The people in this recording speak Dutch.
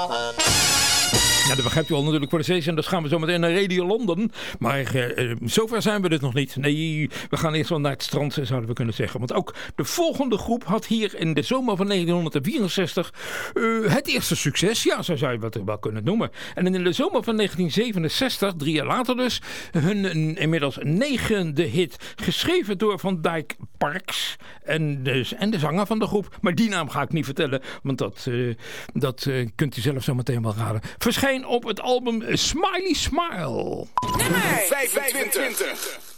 Ja, dat begrijpt u al natuurlijk voor de station. Dus gaan we zo meteen naar Radio Londen. Maar zover zijn we dus nog niet. Nee, we gaan eerst wel naar het strand, zouden we kunnen zeggen. Want ook de volgende groep had hier in de zomer van 1964 het eerste succes. Ja, zo zou je het wel kunnen noemen. En in de zomer van 1967, 3 jaar later dus, hun inmiddels 9e hit. Geschreven door Van Dyke Parks en de zanger van de groep. Maar die naam ga ik niet vertellen, want dat kunt u zelf zo meteen wel raden. Verscheen op het album Smiley Smile. Nummer 25.